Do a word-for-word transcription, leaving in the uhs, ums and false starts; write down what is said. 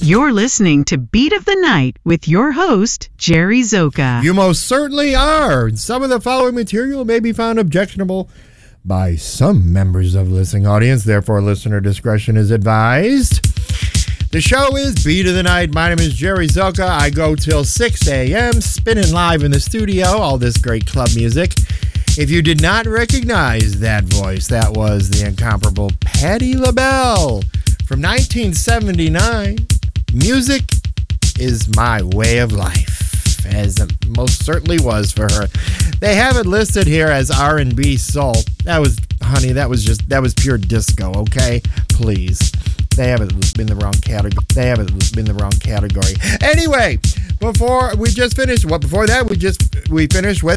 You're listening to Beat of the Night with your host, Jerry Zoka. You most certainly are. Some of the following material may be found objectionable by some members of the listening audience. Therefore, listener discretion is advised. The show is Beat of the Night. My name is Jerry Zoka. I go till six a.m. spinning live in the studio, all this great club music. If you did not recognize that voice, that was the incomparable Patti LaBelle from nineteen seventy-nine. Music is my way of life, as it most certainly was for her. They have it listed here as R and B soul. That was, honey, that was just, that was pure disco, okay? Please. They have it in the wrong category. They have it in the wrong category. Anyway, before we just finished, what well, before that we just we finished with